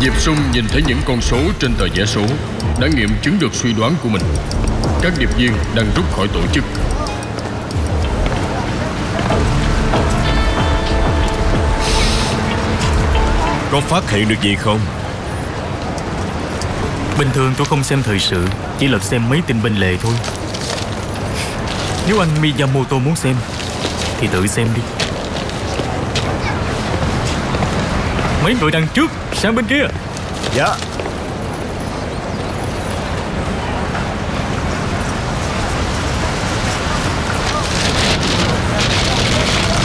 Diệp Sung nhìn thấy những con số trên tờ vé số, đã nghiệm chứng được suy đoán của mình. Các điệp viên đang rút khỏi tổ chức. Có phát hiện được gì không? Bình thường tôi không xem thời sự, chỉ lật xem mấy tin bên lề thôi. Nếu anh Miyamoto muốn xem thì tự xem đi. Mấy người đằng trước sang bên kia. Dạ.